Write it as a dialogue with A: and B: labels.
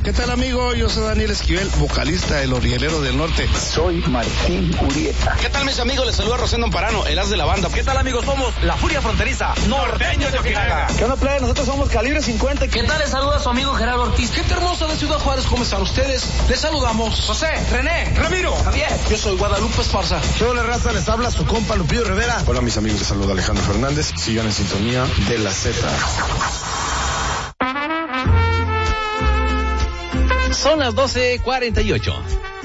A: ¿Qué tal, amigo? Yo soy Daniel Esquivel, vocalista del Orielero del Norte.
B: Soy Martín Urieta.
C: ¿Qué tal, mis amigos? Les saluda Rosendo Amparano, el as de la banda.
D: ¿Qué tal, amigos? Somos La Furia Fronteriza, norteños de Ojinaga.
B: ¿Qué onda, playa? Nosotros somos Calibre 50.
E: ¿Qué tal? Les saluda su amigo Gerardo Ortiz.
F: Gente hermosa de Ciudad Juárez, ¿cómo están ustedes? Les saludamos
E: José, René,
F: Ramiro,
E: Javier.
F: Yo soy Guadalupe Esparza.
G: Hola, raza, les habla su compa Lupillo Rivera.
H: Hola, mis amigos, les saluda Alejandro Fernández. Sigan en sintonía de La Z.
I: Son las 12:48.